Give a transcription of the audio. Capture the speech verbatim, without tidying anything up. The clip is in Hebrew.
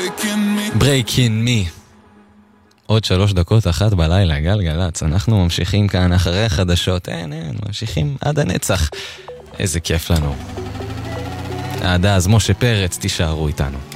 Breaking Me. עוד שלוש דקות אחת בלילה, גלגלץ. אנחנו ממשיכים כאן אחרי החדשות. אין, אין, ממשיכים עד הנצח. איזה כיף לנו. עד אז, משה פרץ, תישארו איתנו.